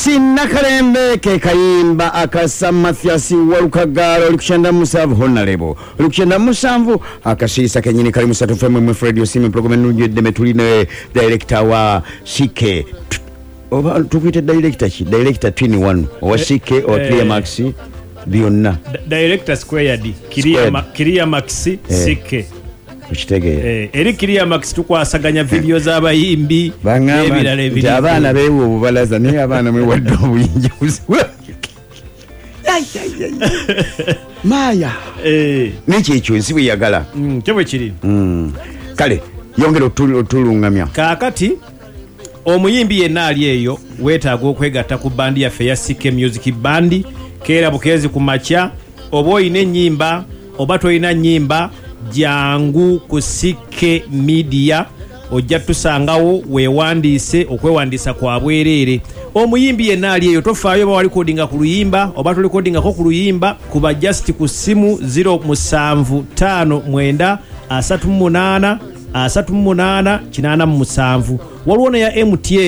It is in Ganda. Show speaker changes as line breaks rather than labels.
Sinakalembe ke kayimba akasa Mathias Walukagalo olikushanda musavu honorable olikushanda musanvu akasisa kenyini kali musatu fm mu radio sim program nujede metuline director wa Shike oba tukwite director chi director 21 wa Shike o Clear Max bionna
director squared Clear Max Shike
kuchitege
eri Clear Max tukwasaganya video z'abayimbi
ebirala ebiri abana bewo obubalaza ni abana mwe wadde obuyinja Maya n'eki ekyo nsi bwe yagala
kyebwe kiri
kale yongera otulungamya
kaakati omuyimbi yenna ali eyo weetaaga okwegatta ku bandi yaffe ya Sike Music Band keera bukezi ku makya oba oyina ennyimba oba toyina nnyimba jangu ku Sike Media ojja tusangawo weewandiise okwewandiisa kwa bwereere omuyimbi yenna ali eyo tofaayo oba walikodinga ku luyimba oba tulikodingako ku luyimba kuba just ku simu 0759383887 waliwo ne ya MTN